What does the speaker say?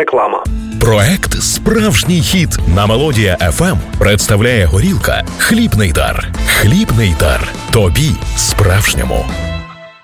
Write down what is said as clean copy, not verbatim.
Реклама. Проект «Справжній хіт» на Мелодія FM представляє горілка «Хлібний дар». Хлібний дар. Тобі справжньому.